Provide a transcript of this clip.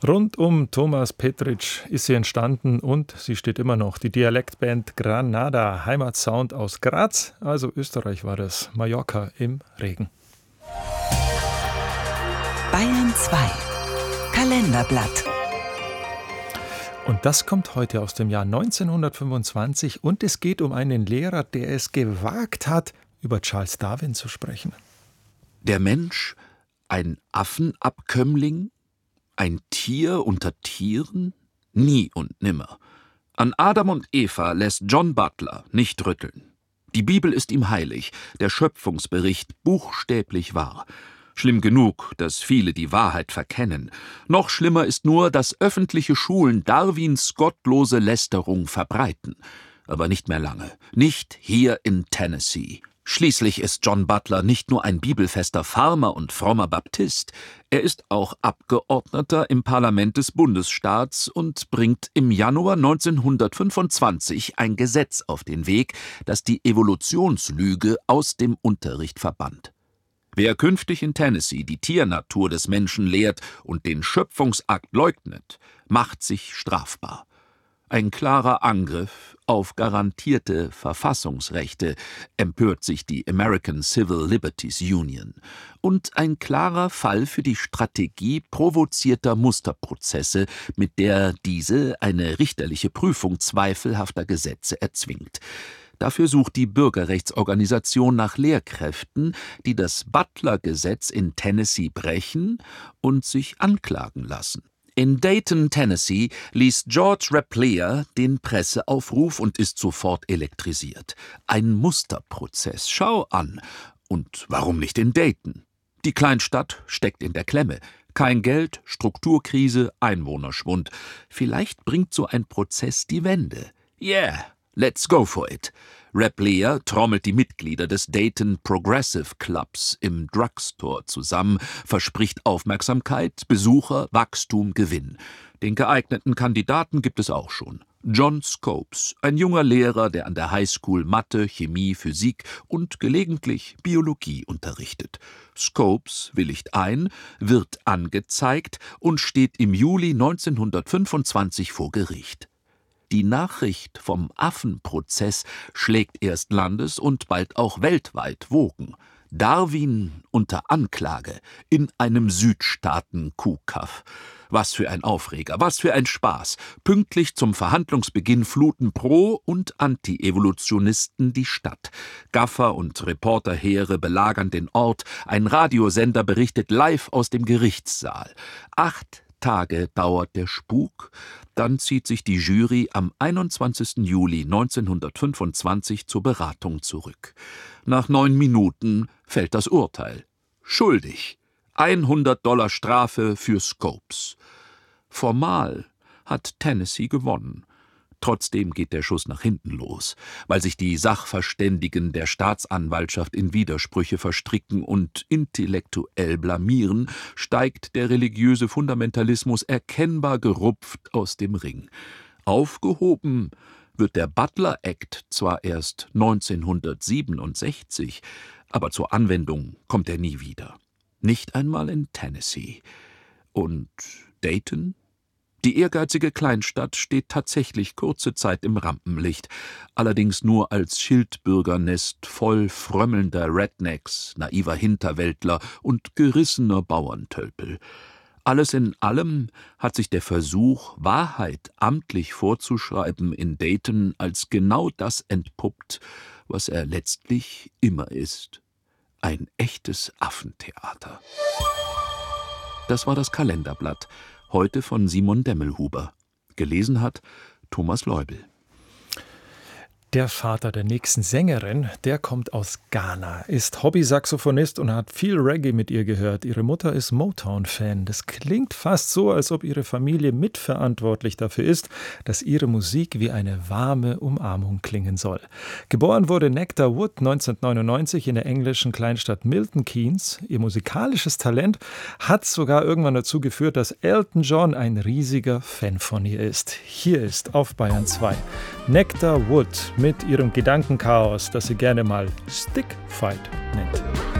Rund um Thomas Petric ist sie entstanden und sie steht immer noch. Die Dialektband Granada, Heimatsound aus Graz, also Österreich war das, Mallorca im Regen. Bayern 2 Kalenderblatt. Und das kommt heute aus dem Jahr 1925 und es geht um einen Lehrer, der es gewagt hat, über Charles Darwin zu sprechen. Der Mensch, ein Affenabkömmling? Ein Tier unter Tieren? Nie und nimmer. An Adam und Eva lässt John Butler nicht rütteln. Die Bibel ist ihm heilig, der Schöpfungsbericht buchstäblich wahr. Schlimm genug, dass viele die Wahrheit verkennen. Noch schlimmer ist nur, dass öffentliche Schulen Darwins gottlose Lästerung verbreiten. Aber nicht mehr lange. Nicht hier in Tennessee. Schließlich ist John Butler nicht nur ein bibelfester Farmer und frommer Baptist, er ist auch Abgeordneter im Parlament des Bundesstaats und bringt im Januar 1925 ein Gesetz auf den Weg, das die Evolutionslüge aus dem Unterricht verbannt. Wer künftig in Tennessee die Tiernatur des Menschen lehrt und den Schöpfungsakt leugnet, macht sich strafbar. Ein klarer Angriff auf garantierte Verfassungsrechte, empört sich die American Civil Liberties Union. Und ein klarer Fall für die Strategie provozierter Musterprozesse, mit der diese eine richterliche Prüfung zweifelhafter Gesetze erzwingt. Dafür sucht die Bürgerrechtsorganisation nach Lehrkräften, die das Butler-Gesetz in Tennessee brechen und sich anklagen lassen. In Dayton, Tennessee, liest George Repplier den Presseaufruf und ist sofort elektrisiert. Ein Musterprozess, schau an. Und warum nicht in Dayton? Die Kleinstadt steckt in der Klemme. Kein Geld, Strukturkrise, Einwohnerschwund. Vielleicht bringt so ein Prozess die Wende. Yeah, let's go for it. Repplier trommelt die Mitglieder des Dayton Progressive Clubs im Drugstore zusammen, verspricht Aufmerksamkeit, Besucher, Wachstum, Gewinn. Den geeigneten Kandidaten gibt es auch schon. John Scopes, ein junger Lehrer, der an der Highschool Mathe, Chemie, Physik und gelegentlich Biologie unterrichtet. Scopes willigt ein, wird angezeigt und steht im Juli 1925 vor Gericht. Die Nachricht vom Affenprozess schlägt erst landes- und bald auch weltweit Wogen. Darwin unter Anklage in einem Südstaaten-Kuhkaff. Was für ein Aufreger, was für ein Spaß. Pünktlich zum Verhandlungsbeginn fluten Pro- und Anti-Evolutionisten die Stadt. Gaffer und Reporterheere belagern den Ort. Ein Radiosender berichtet live aus dem Gerichtssaal. 8 Tage dauert der Spuk, dann zieht sich die Jury am 21. Juli 1925 zur Beratung zurück. Nach 9 Minuten fällt das Urteil. Schuldig. $100 Strafe für Scopes. Formal hat Tennessee gewonnen. Trotzdem geht der Schuss nach hinten los, weil sich die Sachverständigen der Staatsanwaltschaft in Widersprüche verstricken und intellektuell blamieren, steigt der religiöse Fundamentalismus erkennbar gerupft aus dem Ring. Aufgehoben wird der Butler Act zwar erst 1967, aber zur Anwendung kommt er nie wieder. Nicht einmal in Tennessee. Und Dayton? Die ehrgeizige Kleinstadt steht tatsächlich kurze Zeit im Rampenlicht, allerdings nur als Schildbürgernest voll frömmelnder Rednecks, naiver Hinterwäldler und gerissener Bauerntölpel. Alles in allem hat sich der Versuch, Wahrheit amtlich vorzuschreiben, in Dayton als genau das entpuppt, was er letztlich immer ist: ein echtes Affentheater. Das war das Kalenderblatt. Heute von Simon Demmelhuber. Gelesen hat Thomas Leubel. Der Vater der nächsten Sängerin, der kommt aus Ghana, ist Hobby-Saxophonist und hat viel Reggae mit ihr gehört. Ihre Mutter ist Motown-Fan. Das klingt fast so, als ob ihre Familie mitverantwortlich dafür ist, dass ihre Musik wie eine warme Umarmung klingen soll. Geboren wurde Nectar Wood 1999 in der englischen Kleinstadt Milton Keynes. Ihr musikalisches Talent hat sogar irgendwann dazu geführt, dass Elton John ein riesiger Fan von ihr ist. Hier ist auf Bayern 2 Nectar Wood mit ihrem Gedankenchaos, das sie gerne mal Stickfight nennt.